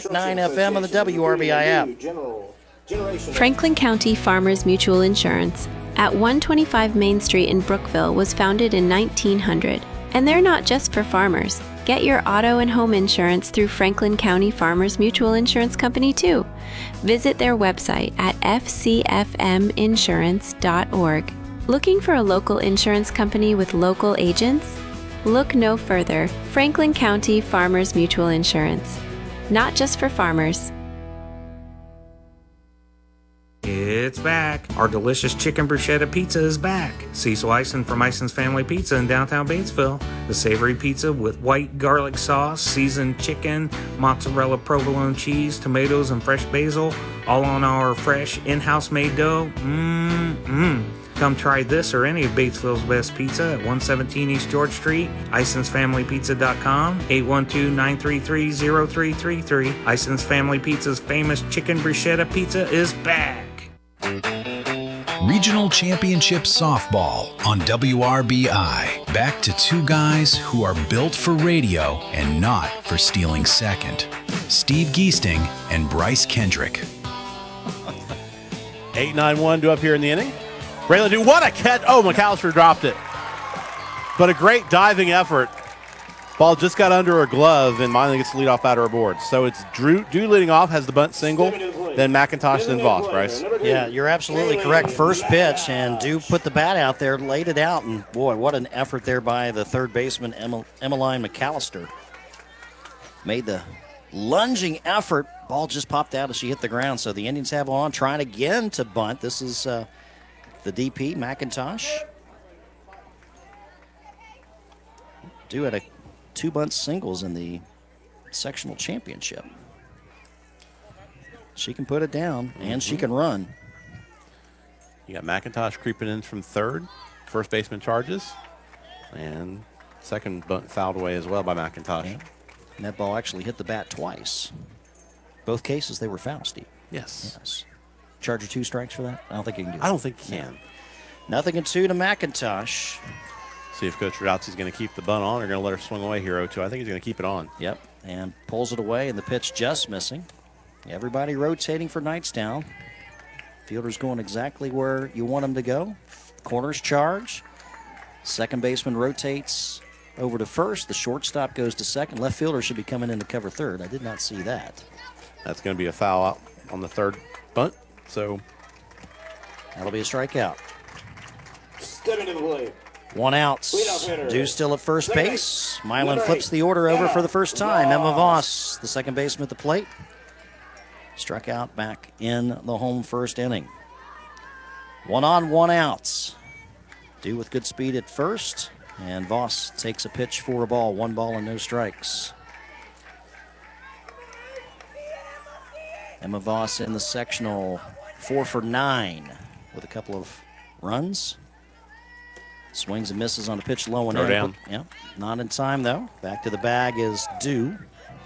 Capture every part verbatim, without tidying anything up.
point nine F M on the W R B I app. Franklin County Farmers Mutual Insurance at one twenty-five Main Street in Brookville was founded in nineteen hundred. And they're not just for farmers. Get your auto and home insurance through Franklin County Farmers Mutual Insurance Company too. Visit their website at f c f m insurance dot org. Looking for a local insurance company with local agents? Look no further. Franklin County Farmers Mutual Insurance. Not just for farmers. It's back. Our delicious chicken bruschetta pizza is back. Cecil Ison from Ison's Family Pizza in downtown Batesville. The savory pizza with white garlic sauce, seasoned chicken, mozzarella provolone cheese, tomatoes, and fresh basil, all on our fresh in-house made dough. Mmm-mmm. Come try this or any of Batesville's best pizza at one seventeen East George Street, isons family pizza dot com, eight one two, nine three three, zero three three three. Ison's Family Pizza's famous chicken bruschetta pizza is back. Regional Championship Softball on W R B I. Back to two guys who are built for radio and not for stealing second. Steve Geesting and Bryce Kendrick. eight nine one due up here in the inning. Braylon Dew, what a catch. Oh, McAllister dropped it. But a great diving effort. Ball just got under her glove, and Milan gets the leadoff batter aboard. So it's Drew Dew leading off, has the bunt single, then McIntosh, then Voss, Bryce. Yeah, you're absolutely correct. First pitch, and Dew put the bat out there, laid it out, and boy, what an effort there by the third baseman, Emmeline McAllister. Made the lunging effort. Ball just popped out as she hit the ground, so the Indians have on, trying again to bunt. This is uh, the D P, McIntosh. Dew had a two bunt singles in the sectional championship. She can put it down, and mm-hmm. she can run. You got McIntosh creeping in from third. First baseman charges. And second bunt fouled away as well by McIntosh. Yeah. And that ball actually hit the bat twice. Both cases, they were fouled, Steve. Yes. Yes. Charger two strikes for that? I don't think you can do that. I don't think you can. No. Nothing in two to McIntosh. See if Coach Radowski's going to keep the bunt on or going to let her swing away here, oh two. I think he's going to keep it on. Yep, and pulls it away, and the pitch just missing. Everybody rotating for Knightstown. Fielder's going exactly where you want him to go. Corners charge. Second baseman rotates over to first. The shortstop goes to second. Left fielder should be coming in to cover third. I did not see that. That's going to be a foul out on the third bunt. So that'll be a strikeout. Step into the plate. One out. Dew still at first base. Milan flips the order over for the first time. Emma Voss, the second baseman at the plate. Struck out back in the home first inning. One on, one out. Dew with good speed at first. And Voss takes a pitch for a ball. One ball and no strikes. Emma Voss in the sectional, four for nine with a couple of runs. Swings and misses on a pitch low and Throw down. Yeah, not in time though. Back to the bag is Dew.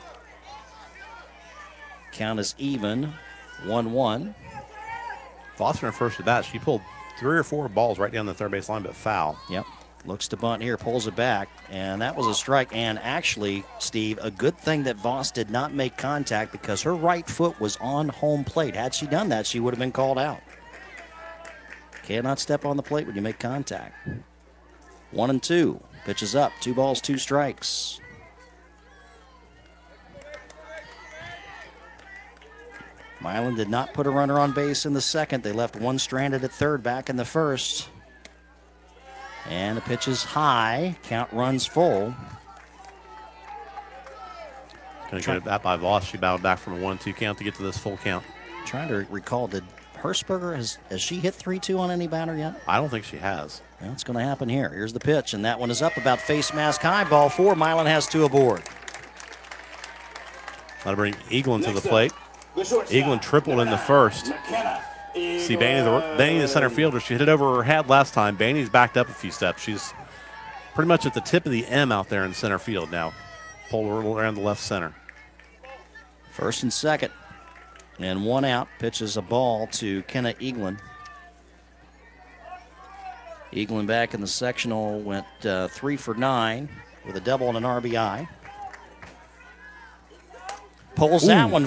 Count is even, one one. Foster in first at bat, she pulled three or four balls right down the third base line, but foul. Yep. Looks to bunt here, pulls it back, and that was a strike. And actually, Steve, a good thing that Voss did not make contact because her right foot was on home plate. Had she done that, she would have been called out. Cannot step on the plate when you make contact. One and two. Pitches up. Two balls, two strikes. Milan did not put a runner on base in the second. They left one stranded at third back in the first. And the pitch is high. Count runs full. Going to get it back by Voss. She battled back from a one two count to get to this full count. Trying to recall, did Hershberger, has, has she hit three two on any batter yet? I don't think she has. Well, it's going to happen here. Here's the pitch, and that one is up about face mask high. Ball four. Milan has two aboard. That'll bring Eaglin to the plate. Eaglin tripled in the first. See, Baney, the, Baney, the center fielder, she hit it over her head last time. Baney's backed up a few steps. She's pretty much at the tip of the M out there in center field now. Pulled her around the left center. First and second. And one out. Pitches a ball to Kenna Eaglin. Eaglin back in the sectional went uh, three for nine with a double and an R B I. Pulls Ooh. that one